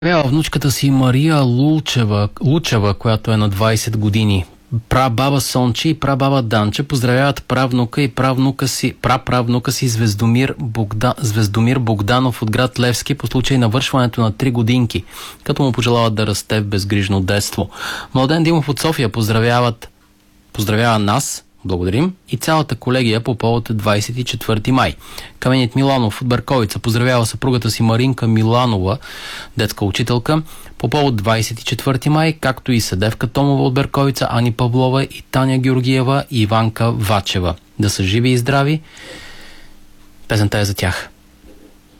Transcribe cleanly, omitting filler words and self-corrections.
Поздравява внучката си Мария Лучева, която е на 20 години. Прабаба Сонче и прабаба Данче поздравяват правнука и праправнука си Звездомир Богданов от град Левски по случай навършването на 3 годинки, като му пожелават да расте в безгрижно детство. Младен Димов от София поздравява нас, благодарим, и цялата колегия по повод 24 май. Каменит Миланов от Берковица поздравява съпругата си Маринка Миланова, детска учителка, по повод 24 май, както и Седевка Томова от Берковица, Ани Павлова и Таня Георгиева и Иванка Вачева. Да са живи и здрави. Песента е за тях.